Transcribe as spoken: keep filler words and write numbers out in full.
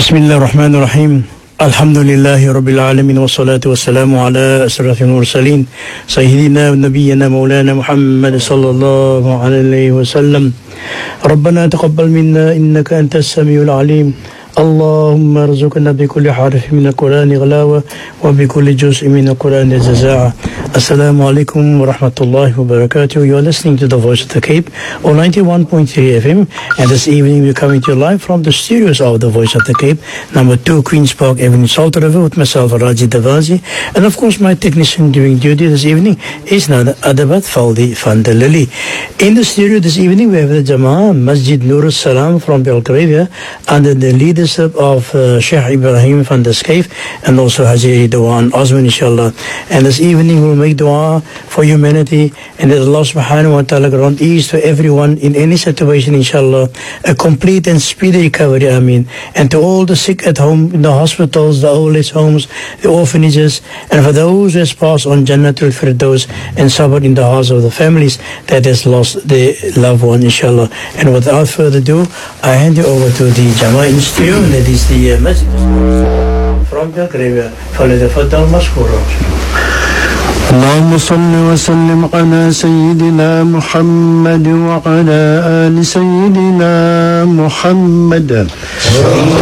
بسم الله الرحمن الرحيم الحمد لله رب العالمين والصلاة والسلام على أشرف المرسلين سيدنا ونبينا مولانا محمد صلى الله عليه وسلم ربنا تقبل منا إنك أنت السميع العليم اللهم ارزقنا بكل حرف من القرآن غلاوة وبكل جزء من القرآن جزاء. Assalamu alaikum wa rahmatullahi wa barakatuh. You are listening to the Voice of the Cape on ninety-one point three F M, and this evening we're coming to you live from the studios of the Voice of the Cape, number two Queen's Park Avenue, Salter River, with myself, Raji Davazi, and of course my technician doing duty this evening is none other but Faldi van der Lily. In the studio this evening we have the Jama'ah Masjid Nur al-Salam from Belgravia under the leadership of uh, Sheikh Ibrahim van der Skeif and also Haji Dewan Osman, inshallah. And this evening we'll make dua for humanity, and that Allah subhanahu wa ta'ala grant ease to everyone in any situation, inshallah, a complete and speedy recovery, ameen. And to all the sick at home, in the hospitals, the old age homes, the orphanages, and for those who has passed on Jannatul Firdaus and suffered in the hearts of the families that has lost their loved one, inshallah. And without further ado, I hand you over to the Jama'ah in studio, and that is the uh, Masjid from Belgravia. فليتفضل مشكورا. اللهم صل وسلم على سيدنا محمد وعلى آل سيدنا محمد.